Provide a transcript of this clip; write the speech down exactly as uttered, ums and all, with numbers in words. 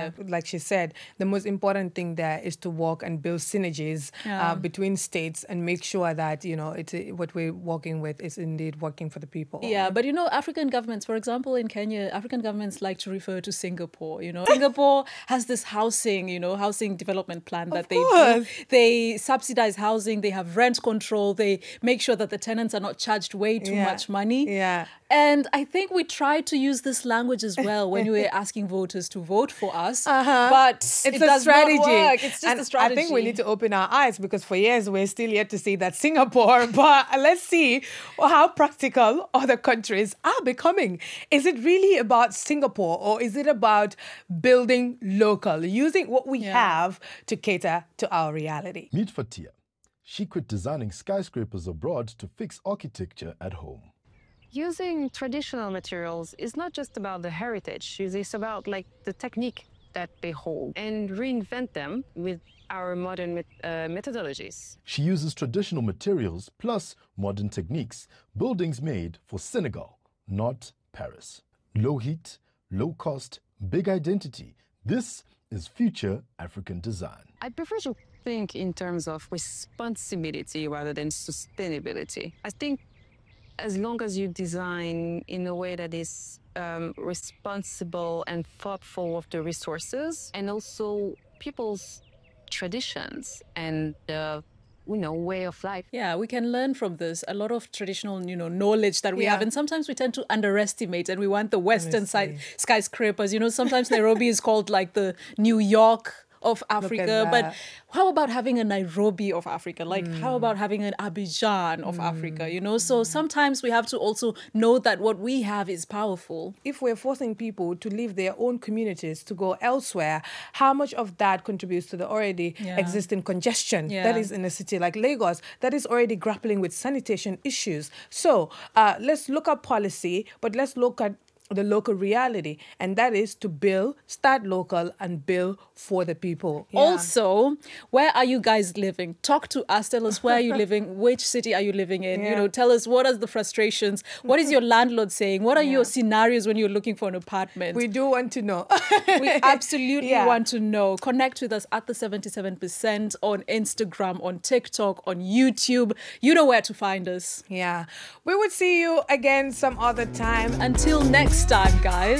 Yeah. Like she said, the most important thing there is to work and build synergies Yeah. uh, between states and make sure that, you know, it's what we're working with is indeed working for the people. Yeah, but you know, African governments, for example, in Kenya, African governments like to refer to Singapore, you know. Singapore has this housing, you know, housing development plan that Of they course. do. They subsidize housing, they have rent control, they make sure that the tenants are not charged way too Yeah. much money. Yeah. And I think we try to use this language as well when we were asking voters to vote for us. Uh-huh. But It's it a does strategy. not work. It's just And a strategy. I think we need to open our eyes because for years we're still yet to see that Singapore. But let's see how practical other countries are becoming. Is it really about Singapore or is it about building local, using what we Yeah. have to cater to our reality? Meet Fatia. She quit designing skyscrapers abroad to fix architecture at home. Using traditional materials is not just about the heritage, it's about like the technique that they hold and reinvent them with our modern met uh, methodologies. She uses traditional materials plus modern techniques, buildings made for Senegal, not Paris. Low heat, low cost, big identity. This is future African design. I prefer to think in terms of responsibility rather than sustainability. I think as long as you design in a way that is um, responsible and thoughtful of the resources and also people's traditions and uh, you know, way of life. Yeah, we can learn from this. A lot of traditional, you know, knowledge that we Yeah. have. And sometimes we tend to underestimate and we want the Western side Honestly. skyscrapers. You know, sometimes Nairobi is called like the New York of Africa. But that. how about having a Nairobi of Africa? Like, how about having an Abidjan of Africa? You know, so sometimes we have to also know that what we have is powerful. If we're forcing people to leave their own communities to go elsewhere, how much of that contributes to the already Yeah. existing congestion Yeah. that is in a city like Lagos that is already grappling with sanitation issues? So uh, let's look at policy, but let's look at the local reality, and that is to build, start local and build for the people. Yeah. Also, where are you guys living? Talk to us. Tell us where are you living? Which city are you living in? You Yeah. know, tell us what are the frustrations? What is your landlord saying? What are your scenarios when you're looking for an apartment? We do want to know. We absolutely Yeah. want to know. Connect with us at the seventy-seven percent on Instagram, on TikTok, on YouTube. You know where to find us. Yeah. We would see you again some other time. Until next time, guys.